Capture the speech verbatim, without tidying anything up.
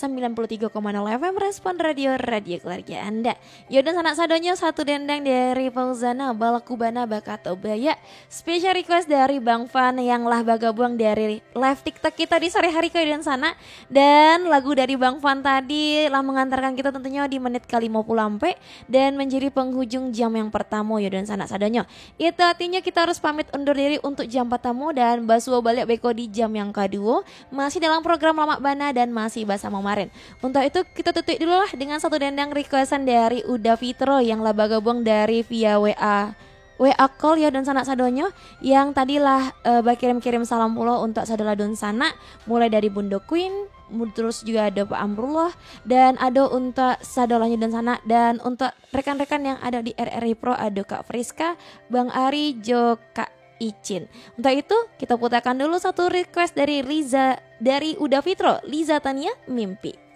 sembilan puluh tiga koma nol F M Respon Radio, radio keluarga Anda. Yaudah sanak sadonyo satu dendang dari Fauzana Balakubana Bakatobaya. Special request dari Bang Fan yang lah bagabuang dari live TikTok kita di sore hari ke dan sana. Dan lagu dari Bang Fan tadi lah mengantarkan kita tentunya di menit ke lima puluh ampe dan menjadi penghujung jam yang pertama ya dan sanak sadonyo. Itu artinya kita harus pamit undur diri untuk jam pertama dan basuh balik beko di jam yang kedua. Masih dalam program Lamak Bana dan masih bahasa Mamarin. Untuk itu kita tutup dulu lah dengan satu dendang requestan dari Uda Fitro yang lah bagabung dari via W A W A call ya dan sanak sadonyo yang tadilah uh, berkirim-kirim salam pulau untuk sadala don sana mulai dari Bunda Queen, terus juga ada Pak Amrullah dan ada untuk sadolanya dan sana dan untuk rekan-rekan yang ada di R R I Pro ada Kak Friska, Bang Ari, Jo, Kak Icin. Untuk itu kita putarkan dulu satu request dari Riza dari Uda Fitro, Liza Tania Mimpi.